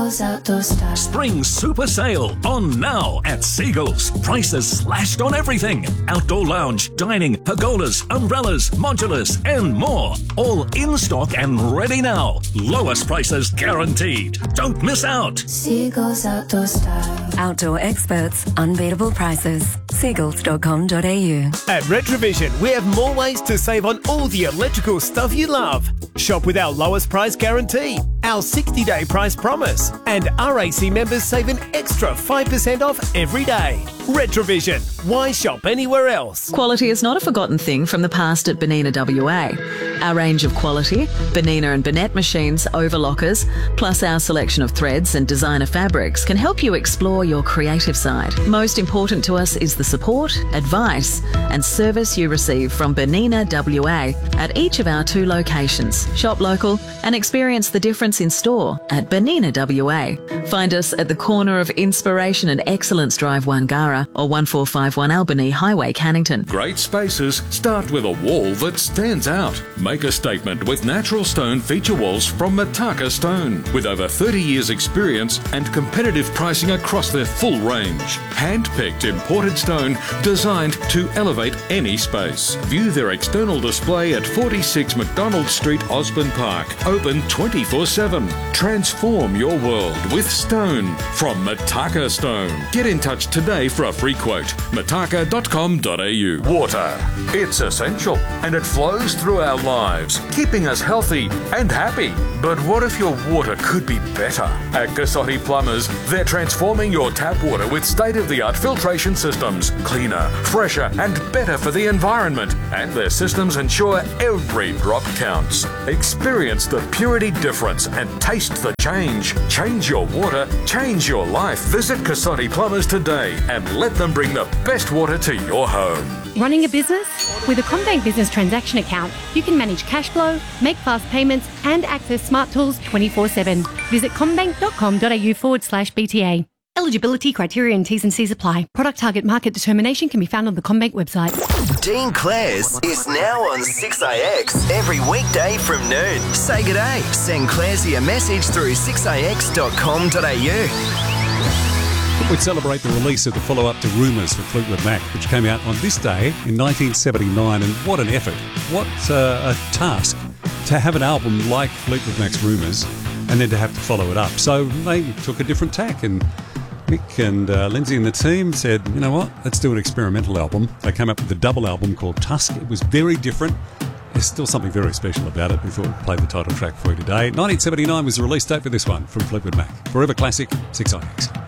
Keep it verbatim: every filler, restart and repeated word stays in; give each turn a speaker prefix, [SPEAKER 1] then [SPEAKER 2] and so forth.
[SPEAKER 1] Seagulls Outdoor Style.
[SPEAKER 2] Spring super sale on now at Seagulls. Prices slashed on everything. Outdoor lounge, dining, pergolas, umbrellas, modulars and more. All in stock and ready now. Lowest prices guaranteed. Don't miss out.
[SPEAKER 1] Seagulls Outdoor Style.
[SPEAKER 3] Outdoor experts, unbeatable prices. seagulls dot com dot a u.
[SPEAKER 4] At Retrovision, we have more ways to save on all the electrical stuff you love. Shop with our lowest price guarantee, our sixty-day price promise, and R A C members save an extra five percent off every day. Retrovision. Why shop anywhere else?
[SPEAKER 5] Quality is not a forgotten thing from the past at Benina W A. Our range of quality, Benina and Bennett machines, overlockers, plus our selection of threads and designer fabrics can help you explore your creative side. Most important to us is the support, advice and service you receive from Benina W A at each of our two locations. Shop local and experience the difference in store at Benina W A. Find us at the corner of Inspiration and Excellence Drive, Wangara, or one four five one Albany Highway, Cannington.
[SPEAKER 6] Great spaces start with a wall that stands out. Make a statement with natural stone feature walls from Mataka Stone. With over thirty years experience and competitive pricing across their full range. Hand-picked imported stone designed to elevate any space. View their external display at forty-six McDonald Street, Osborne Park. Open twenty-four seven. Transform your world with stone from Mataka Stone. Get in touch today for a free quote. mataka dot com dot a u. Water. It's essential and it flows through our lives, keeping us healthy and happy. But what if your water could be better? At Cassotti Plumbers, they're transforming your tap water with state-of-the-art filtration systems. Cleaner, fresher and better for the environment. And their systems ensure every drop counts. Experience the purity difference and taste the change. Change your water, change your life. Visit Cassotti Plumbers today and let them bring the best water to your home.
[SPEAKER 7] Running a business? With a CommBank Business Transaction Account, you can manage cash flow, make fast payments and access smart tools twenty-four seven. Visit commbank dot com dot a u forward slash B T A. Eligibility, criteria and T's and C's apply. Product target market determination can be found on the CommBank website.
[SPEAKER 8] Dean Clare's is now on six A X every weekday from noon. Say good day. Send Claresy a message through six a x dot com dot a u.
[SPEAKER 9] We'd celebrate the release of the follow-up to Rumours for Fleetwood Mac, which came out on this day in nineteen seventy-nine, and what an effort. What uh, a task to have an album like Fleetwood Mac's Rumours and then to have to follow it up. So they took a different tack, and Mick and uh, Lindsay and the team said, you know what, let's do an experimental album. They came up with a double album called Tusk. It was very different. There's still something very special about it. We thought we'd play the title track for you today. nineteen seventy-nine was the release date for this one from Fleetwood Mac. Forever Classic, six A X.